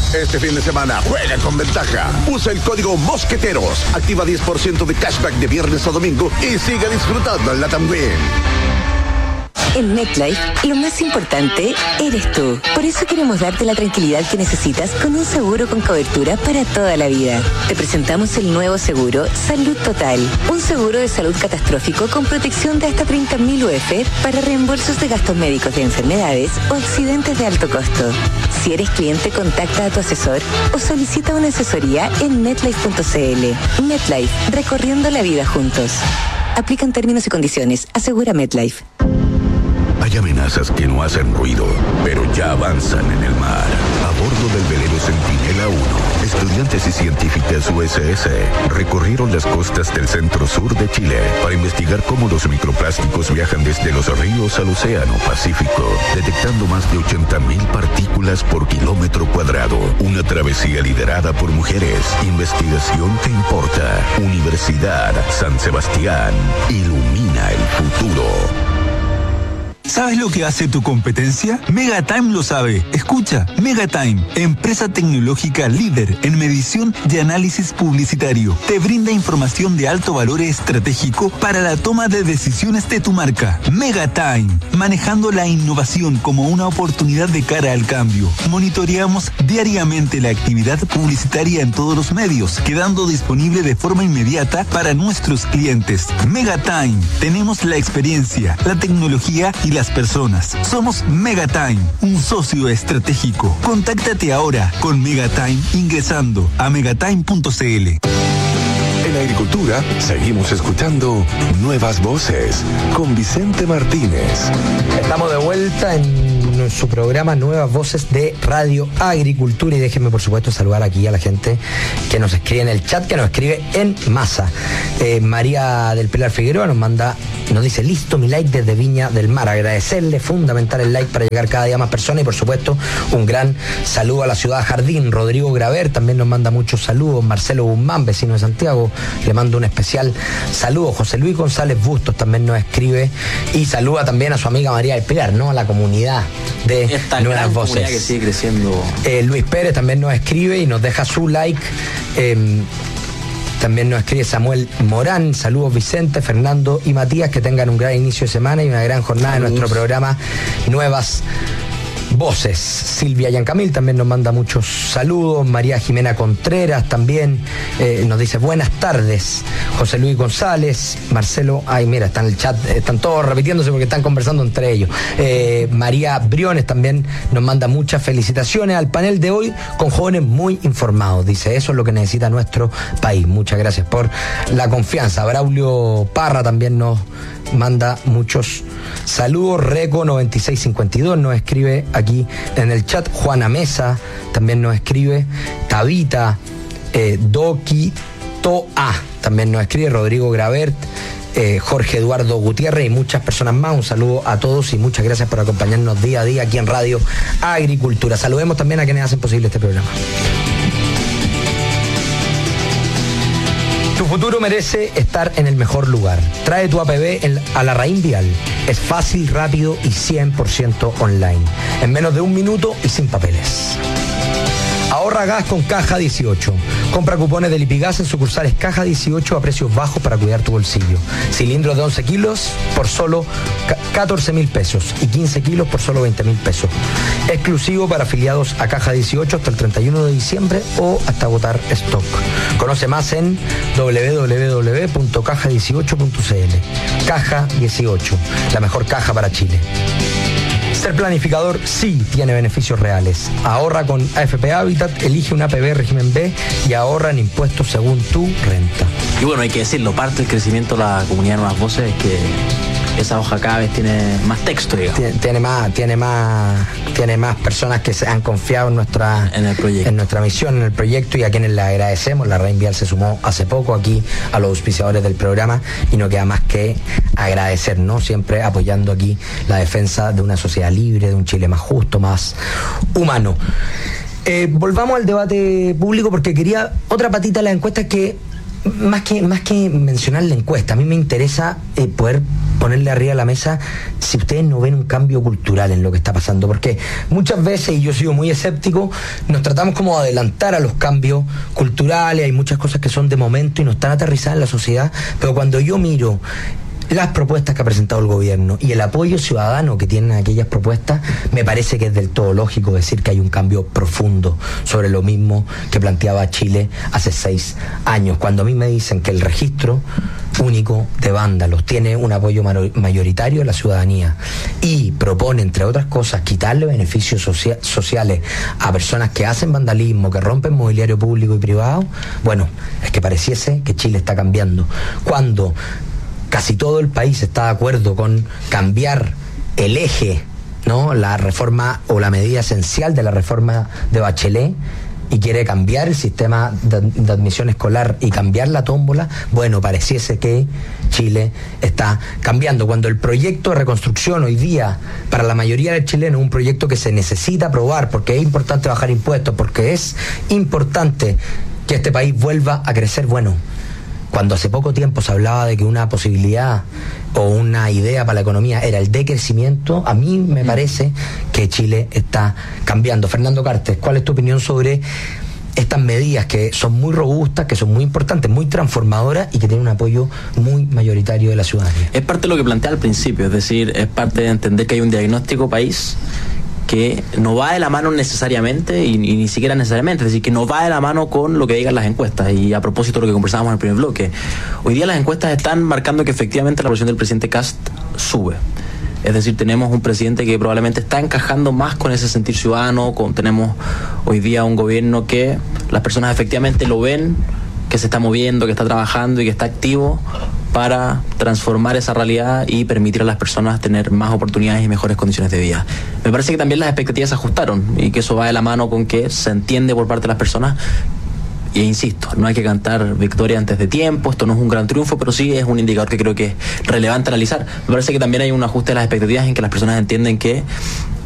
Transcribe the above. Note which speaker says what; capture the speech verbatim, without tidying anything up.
Speaker 1: Este fin de semana juega con ventaja. Usa el código Mosqueteros. Activa diez por ciento de cashback de viernes a domingo y sigue disfrutando en la también.
Speaker 2: En MetLife, lo más importante eres tú. Por eso queremos darte la tranquilidad que necesitas con un seguro con cobertura para toda la vida. Te presentamos el nuevo seguro Salud Total. Un seguro de salud catastrófico con protección de hasta treinta mil U F para reembolsos de gastos médicos de enfermedades o accidentes de alto costo. Si eres cliente, contacta a tu asesor o solicita una asesoría en metlife punto c l. MetLife, recorriendo la vida juntos. Aplican términos y condiciones. Asegura MetLife.
Speaker 3: Hay amenazas que no hacen ruido, pero ya avanzan en el mar. A bordo del velero Centinela uno, estudiantes y científicas U S S recorrieron las costas del centro-sur de Chile para investigar cómo los microplásticos viajan desde los ríos al océano Pacífico, detectando más de ochenta mil partículas por kilómetro cuadrado. Una travesía liderada por mujeres. Investigación que importa. Universidad San Sebastián. Ilumina el futuro.
Speaker 4: ¿Sabes lo que hace tu competencia? Megatime lo sabe. Escucha, Megatime, empresa tecnológica líder en medición y análisis publicitario. Te brinda información de alto valor estratégico para la toma de decisiones de tu marca. Megatime, manejando la innovación como una oportunidad de cara al cambio. Monitoreamos diariamente la actividad publicitaria en todos los medios, quedando disponible de forma inmediata para nuestros clientes. Megatime, tenemos la experiencia, la tecnología y la las personas. Somos Megatime, un socio estratégico. Contáctate ahora con Megatime ingresando a megatime punto c l.
Speaker 5: En agricultura, seguimos escuchando Nuevas Voces con Vicente Martínez.
Speaker 6: Estamos de vuelta en su programa Nuevas Voces de Radio Agricultura y déjenme por supuesto saludar aquí a la gente que nos escribe en el chat, que nos escribe en masa. Eh, María del Pilar Figueroa nos manda, nos dice, listo mi like desde Viña del Mar. Agradecerle, fundamental el like para llegar cada día a más personas y por supuesto un gran saludo a la ciudad Jardín. Rodrigo Graver también nos manda muchos saludos. Marcelo Guzmán, vecino de Santiago, le mando un especial saludo. José Luis González Bustos también nos escribe y saluda también a su amiga María del Pilar, ¿no? A la comunidad de
Speaker 7: Esta
Speaker 6: Nuevas
Speaker 7: gran
Speaker 6: Voces.
Speaker 7: comunidad que sigue creciendo.
Speaker 6: Eh, Luis Pérez también nos escribe y nos deja su like. Eh, También nos escribe Samuel Morán. Saludos Vicente, Fernando y Matías, que tengan un gran inicio de semana y una gran jornada en nuestro programa Nuevas Voces. Silvia Yancamil también nos manda muchos saludos. María Jimena Contreras también eh, nos dice buenas tardes. José Luis González, Marcelo, ay mira, está en el chat, están todos repitiéndose porque están conversando entre ellos. Eh, María Briones también nos manda muchas felicitaciones al panel de hoy con jóvenes muy informados. Dice, eso es lo que necesita nuestro país. Muchas gracias por la confianza. Braulio Parra también nos manda muchos saludos. Reco noventa y seis cincuenta y dos nos escribe aquí en el chat. Juana Mesa también nos escribe. Tabita eh, Doki Toa también nos escribe. Rodrigo Gravert, eh, Jorge Eduardo Gutiérrez y muchas personas más. Un saludo a todos y muchas gracias por acompañarnos día a día aquí en Radio Agricultura. Saludemos también a quienes hacen posible este programa. Tu futuro merece estar en el mejor lugar. Trae tu A P B en, a la Raín Vial. Es fácil, rápido y cien por ciento online. En menos de un minuto y sin papeles. Ahorra gas con Caja dieciocho. Compra cupones de Lipigas en sucursales Caja dieciocho a precios bajos para cuidar tu bolsillo. Cilindros de once kilos por solo catorce mil pesos y quince kilos por solo veinte mil pesos. Exclusivo para afiliados a Caja dieciocho hasta el treinta y uno de diciembre o hasta agotar stock. Conoce más en doble u doble u doble u punto caja dieciocho punto c l. Caja dieciocho, la mejor caja para Chile. Ser planificador sí tiene beneficios reales. Ahorra con A F P Habitat, elige un A P B régimen B y ahorra en impuestos según tu renta.
Speaker 7: Y bueno, hay que decirlo, parte del crecimiento de la comunidad de Nuevas Voces es que esa hoja cada vez tiene más texto, digamos.
Speaker 6: Tiene, tiene más, tiene más, tiene más personas que se han confiado en nuestra,
Speaker 7: en el proyecto,
Speaker 6: en nuestra misión, en el proyecto, y a quienes le agradecemos. La Raín Vial se sumó hace poco aquí a los auspiciadores del programa y no queda más que agradecer, ¿no? Siempre apoyando aquí la defensa de una sociedad libre, de un Chile más justo, más humano. Eh, volvamos al debate público porque quería otra patita de la encuesta que más que más que mencionar la encuesta, a mí me interesa eh, poder ponerle arriba de la mesa si ustedes no ven un cambio cultural en lo que está pasando, porque muchas veces, y yo sigo muy escéptico, nos tratamos como de adelantar a los cambios culturales, hay muchas cosas que son de momento y no están aterrizadas en la sociedad, pero cuando yo miro las propuestas que ha presentado el gobierno y el apoyo ciudadano que tienen aquellas propuestas, me parece que es del todo lógico decir que hay un cambio profundo sobre lo mismo que planteaba Chile hace seis años. Cuando a mí me dicen que el registro único de vándalos tiene un apoyo mayoritario de la ciudadanía y propone, entre otras cosas, quitarle beneficios socia- sociales a personas que hacen vandalismo, que rompen mobiliario público y privado, bueno, es que pareciese que Chile está cambiando. Cuando casi todo el país está de acuerdo con cambiar el eje, ¿no? La reforma o la medida esencial de la reforma de Bachelet, y quiere cambiar el sistema de, de admisión escolar y cambiar la tómbola, bueno, pareciese que Chile está cambiando. Cuando el proyecto de reconstrucción hoy día, para la mayoría de chilenos, es un proyecto que se necesita aprobar porque es importante bajar impuestos, porque es importante que este país vuelva a crecer, bueno, cuando hace poco tiempo se hablaba de que una posibilidad o una idea para la economía era el decrecimiento, a mí me parece que Chile está cambiando. Fernando Cartes, ¿cuál es tu opinión sobre estas medidas que son muy robustas, que son muy importantes, muy transformadoras y que tienen un apoyo muy mayoritario de la ciudadanía?
Speaker 7: Es parte de lo que plantea al principio, es decir, es parte de entender que hay un diagnóstico país que no va de la mano necesariamente y, y ni siquiera necesariamente, es decir, que no va de la mano con lo que digan las encuestas. Y a propósito de lo que conversábamos en el primer bloque, hoy día las encuestas están marcando que efectivamente la posición del presidente Kast sube. Es decir, tenemos un presidente que probablemente está encajando más con ese sentir ciudadano, con, tenemos hoy día un gobierno que las personas efectivamente lo ven, que se está moviendo, que está trabajando y que está activo para transformar esa realidad y permitir a las personas tener más oportunidades y mejores condiciones de vida. Me parece que también las expectativas se ajustaron y que eso va de la mano con que se entiende por parte de las personas. Y insisto, no hay que cantar victoria antes de tiempo, esto no es un gran triunfo, pero sí es un indicador que creo que es relevante analizar. Me parece que también hay un ajuste de las expectativas en que las personas entienden que